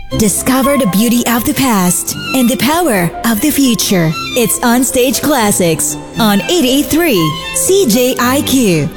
Discover the beauty of the past and the power of the future. It's On Stage Classics on 883 CJIQ.